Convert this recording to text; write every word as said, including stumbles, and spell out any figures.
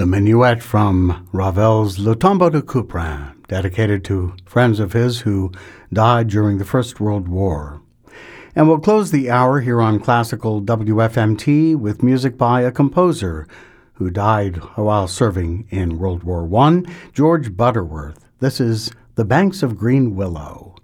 The minuet from Ravel's Le Tombeau de Couperin, dedicated to friends of his who died during the First World War. And we'll close the hour here on Classical W F M T with music by a composer who died while serving in World War One, George Butterworth. This is The Banks of Green Willow.